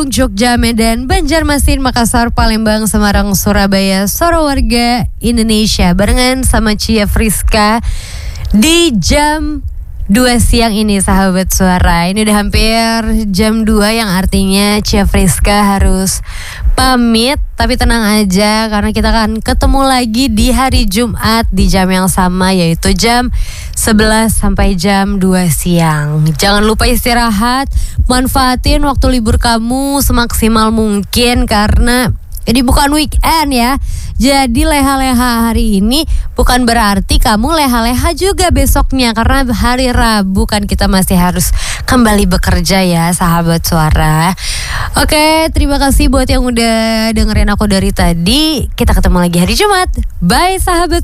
Bandung, Jogja, Medan, Banjarmasin, Makassar, Palembang, Semarang, Surabaya, seluruh warga Indonesia barengan sama Cia Friska di jam 2 siang ini, sahabat suara. Ini udah hampir jam 2 yang artinya Cia Friska harus pamit. Tapi tenang aja karena kita akan ketemu lagi di hari Jumat di jam yang sama, yaitu jam 11 sampai jam 2 siang. Jangan lupa istirahat, manfaatin waktu libur kamu semaksimal mungkin karena ini bukan weekend ya. Jadi leha-leha hari ini bukan berarti kamu leha-leha juga besoknya, karena hari Rabu kan kita masih harus kembali bekerja ya, sahabat suara. Oke, terima kasih buat yang udah dengerin aku dari tadi. Kita ketemu lagi hari Jumat. Bye sahabat.